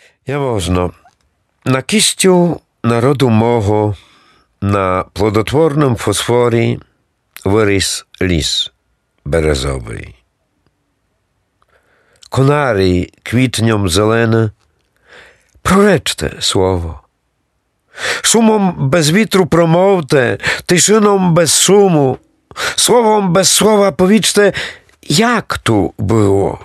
Яможно. На кістю народу мого, на плодотворному фосфорі виріс ліс березовий. Конарій квітнем зелене, проречте слово. Шумом без вітру промовте, тишином без шуму, словом без слова повічте, як ту було.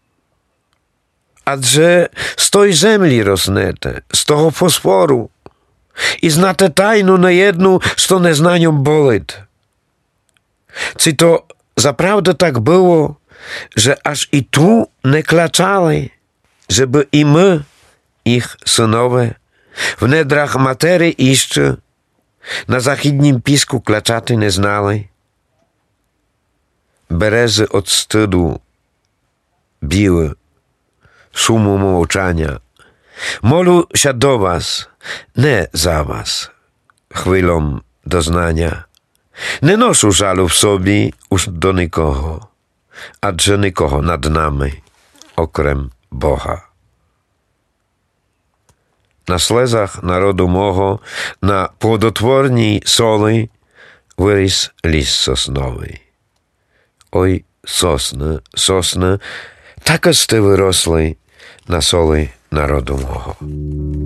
Адже з той землі роснете, з того фосфору, і знате тайну неєдну, що незнанням болить. Чи то запrawdę так było, że aż i tu nie klaczali, żeby i my, ich synowie, w nedrach materii jeszcze, na zachіднім піску клачати не знали. Берези od wstydu biły, szumu mowczania. Molu się do was, nie za was, chwilą doznania. Nie noszą żalu w sobie już do nikogo, adże nikogo nad nami, okrem Boha. Na слезах народу мого, на плодотворній соли виріс ліс сосновий. Ой, сосни, сосни, так сте виросли на соли народу мого.